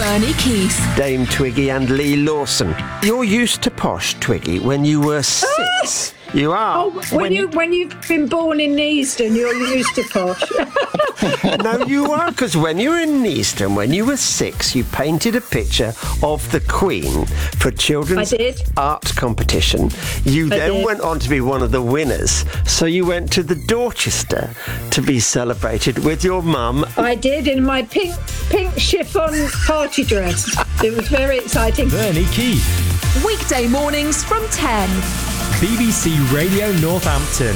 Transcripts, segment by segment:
Bernie Keith. Dame Twiggy and Lee Lawson. You're used to posh, Twiggy, when you were 6. You are. Oh, when you've been born in Neasden, you're used to posh. No, you are, because when you were in Neasden, when you were 6, you painted a picture of the Queen for children's art competition. You then went on to be one of the winners, so you went to the Dorchester to be celebrated with your mum. I did, in my pink chiffon party dress. It was very exciting. Bernie Keith. Weekday mornings from 10. BBC Radio Northampton.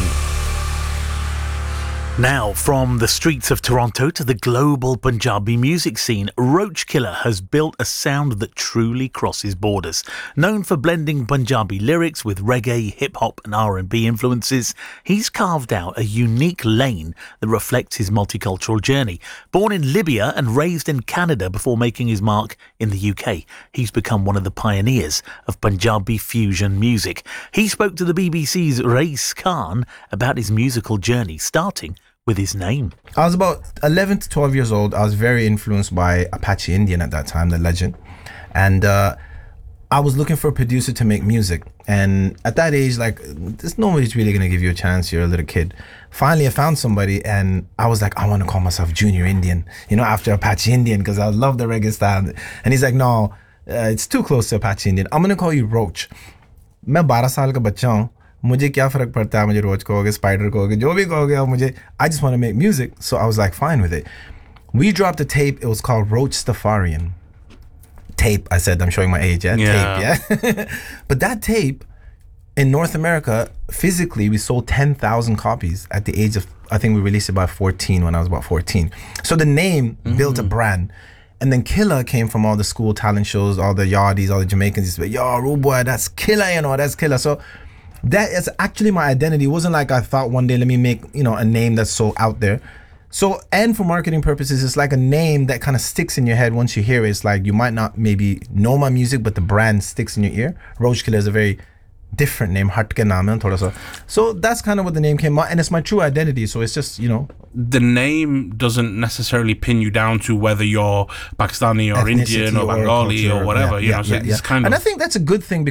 Now, from the streets of Toronto to the global Punjabi music scene, Roachkiller has built a sound that truly crosses borders. Known for blending Punjabi lyrics with reggae, hip-hop and R&B influences, he's carved out a unique lane that reflects his multicultural journey. Born in Libya and raised in Canada before making his mark in the UK, he's become one of the pioneers of Punjabi fusion music. He spoke to the BBC's Race Khan about his musical journey, starting with his name. I was about 11 to 12 years old. I was very influenced by Apache Indian at that time, the legend. And I was looking for a producer to make music. And at that age, like, there's nobody's really going to give you a chance. You're a little kid. Finally, I found somebody and I was like, I want to call myself Junior Indian, after Apache Indian, because I love the reggae style. And he's like, no, it's too close to Apache Indian. I'm going to call you Roach. मैं 12 साल का बच्चा हूँ. मुझे क्या फर्क पड़ता है मुझे रोज कहोगे स्पाइडर कहोगे जो भी कहोगे आप मुझे I just want to make music, so I was like fine with it. We dropped a tape. It was called Roach Stafarian tape. I said I'm showing my age. Tape, yeah. But that tape in North America, physically we sold 10,000 copies at the age of, I think we released it by 14 when I was about 14. So the name built a brand. And then Killa came from all the school talent shows, all the yardies, all the Jamaicans. Yo, rude boy, that's Killa, that's Killa. So that is actually my identity. It wasn't like I thought one day, let me make, a name that's so out there. So, and for marketing purposes, it's like a name that kind of sticks in your head once you hear it. It's like you might not maybe know my music, but the brand sticks in your ear. Roachkiller is a very different name. Hatke naam hai thoda sa. So that's kind of what the name came out, and it's my true identity. So it's just, The name doesn't necessarily pin you down to whether you're Pakistani or Indian or Bengali or whatever. It's kind of. And I think that's a good thing, because